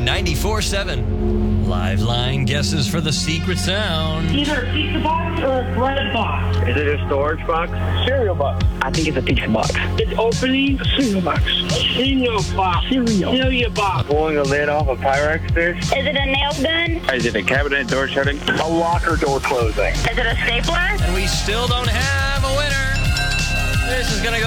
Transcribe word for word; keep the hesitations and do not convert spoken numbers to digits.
ninety-four seven. Live line guesses for the secret sound. Either a pizza box or a bread box. Is it a storage box? Cereal box. I think it's a pizza box. It's opening a cereal box. Cereal box. Cereal. Cereal box. Pulling a lid off a Pyrex dish? Is it a nail gun? Is it a cabinet door shutting? A locker door closing? Is it a stapler? And we still don't have a winner. This is going to go